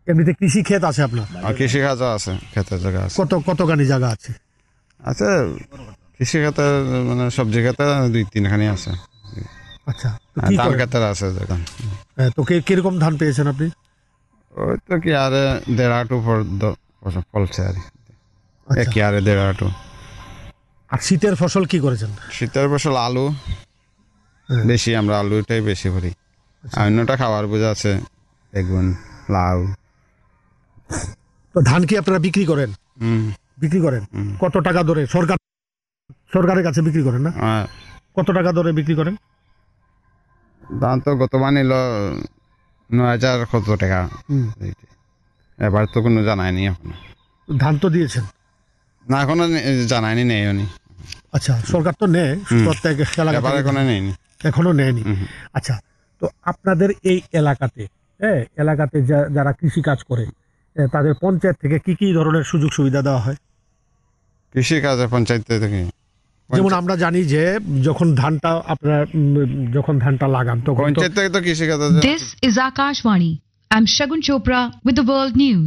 এমনিতে কৃষি ক্ষেত আছে আপনার? কৃষি কাজও আছে, ক্ষেতের জায়গা আছে। কতখানি জায়গা আছে? আছে কৃষি ক্ষেতের মানে সবজি ক্ষেতে 2-3খানি আছে। আচ্ছা, ধান ক্ষেতের আছে জায়গা। তো কিরকম ধান পেয়েছেন আপনি? ওই তো কি আরে 1.5 ফলছে আর কি, আরে 1.5। আর শীতের ফসল কি করেছেন? শীতের ফসল আলু বেশি, আমরা আলুটাই বেশি করি। অন্যটা খাওয়ার বোঝা আছে, বেগুন, লাউ। তো ধান কি আপনারা বিক্রি করেন? বিক্রি করেন কত টাকা দরে? সরকারের কাছে বিক্রি করেন না? কত টাকা দরে বিক্রি করেন? ধান তো গতবার নিল 9,000 কত টাকা, এবার তো কোনো জানায়নি এখনো। ধান তো দিয়েছেন না, এখনো জানায়নি, নেয়নি। আচ্ছা, সরকার তো নেয় প্রত্যেক এলাকায়, এখনো নেয়নি। আচ্ছা, তো আপনাদের এই এলাকাতে যারা কৃষি কাজ করে তাদের পঞ্চায়েত থেকে কি কি ধরনের সুযোগ সুবিধা দেওয়া হয়? কৃষি কাজে পঞ্চায়েত থেকে যেমন আমরা জানি যে যখন ধানটা লাগান তখন পঞ্চায়েত থেকে তো কৃষি কাজ। This is Akashvani. I'm Shagun Chopra with the World News.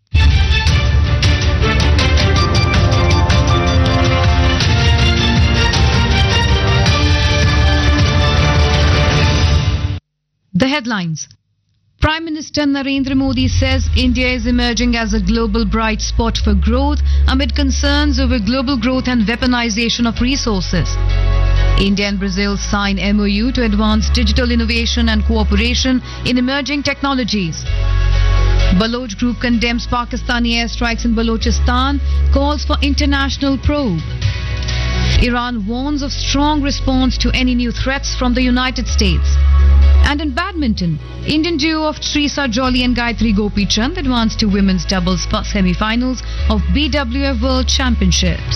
The headlines. Prime Minister Narendra Modi says India is emerging as a global bright spot for growth amid concerns over global growth and weaponization of resources. India and Brazil sign MOU to advance digital innovation and cooperation in emerging technologies. Baloch group condemns Pakistani airstrikes in Balochistan, calls for international probe. Iran warns of strong response to any new threats from the United States. And in badminton, Indian duo of Trisa Jolly and Gayatri Gopichand advanced to women's doubles semi-finals of BWF World Championships.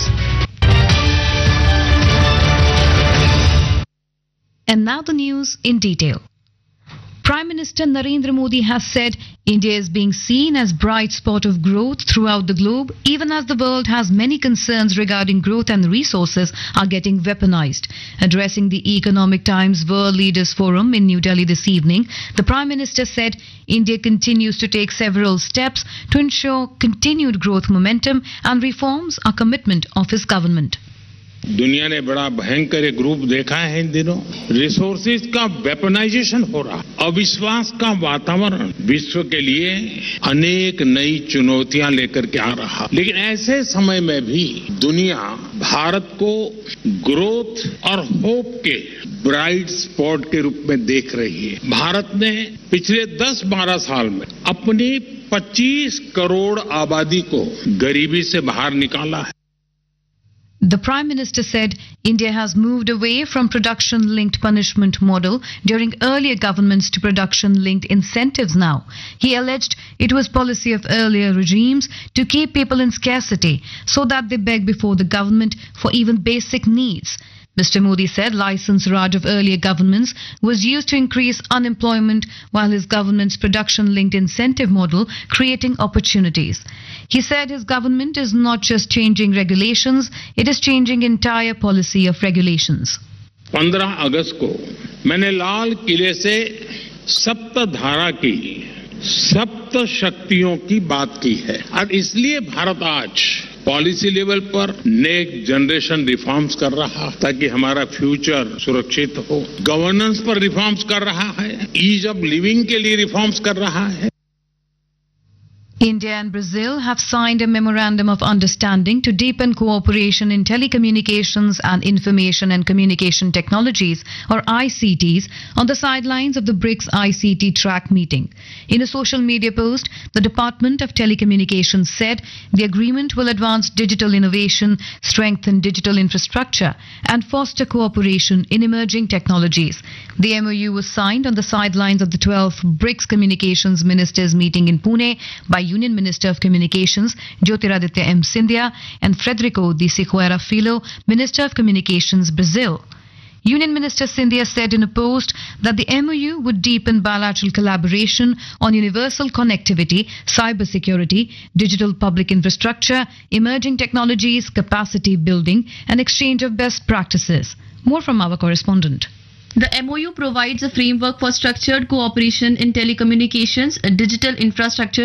And now the news in detail. Prime Minister Narendra Modi has said India is being seen as bright spot of growth throughout the globe, even as the world has many concerns regarding growth and resources are getting weaponized. Addressing the Economic Times World Leaders Forum in New Delhi this evening, the Prime Minister said India continues to take several steps to ensure continued growth momentum and reforms are commitment of his government. दुनिया ने बड़ा भयंकर एक रूप देखा है इन दिनों। Resources का वेपनाइजेशन हो रहा, अविश्वास का वातावरण विश्व के लिए अनेक नई चुनौतियां लेकर के आ रहा। लेकिन ऐसे समय में भी दुनिया भारत को ग्रोथ और होप के ब्राइट स्पॉट के रूप में देख रही है। भारत ने पिछले 10-12 साल में अपनी 25 करोड़ आबादी को गरीबी से बाहर निकाला है। The Prime Minister said India has moved away from production-linked punishment model during earlier governments to production-linked incentives now. He alleged it was policy of earlier regimes to keep people in scarcity so that they beg before the government for even basic needs. Mr. Modi said license Raj of earlier governments was used to increase unemployment while his government's production-linked incentive model creating opportunities. He said his government is not just changing regulations, it is changing entire policy of regulations. 15 अगस्त को मैंने लाल किले से सप्तधारा की सप्त शक्तियों की बात की है और इसलिए भारत आज पॉलिसी लेवल पर नेक्स्ट जनरेशन रिफॉर्म्स कर रहा ताकि हमारा फ्यूचर सुरक्षित हो। गवर्नेंस पर रिफॉर्म्स कर रहा है, ईज ऑफ लिविंग के लिए रिफॉर्म्स कर रहा है। India and Brazil have signed a memorandum of understanding to deepen cooperation in telecommunications and information and communication technologies, or ICTs, on the sidelines of the BRICS ICT track meeting. In a social media post, the Department of Telecommunications said the agreement will advance digital innovation, strengthen digital infrastructure, and foster cooperation in emerging technologies. The MOU was signed on the sidelines of the 12th BRICS Communications Ministers meeting in Pune by Union Minister of Communications Jyotiraditya M. Scindia and Frederico de Siqueira Filho, Minister of Communications, Brazil. Union Minister Scindia said in a post that the MOU would deepen bilateral collaboration on universal connectivity, cybersecurity, digital public infrastructure, emerging technologies, capacity building, and exchange of best practices. More from our correspondent. The MOU provides a framework for structured cooperation in telecommunications, digital infrastructure,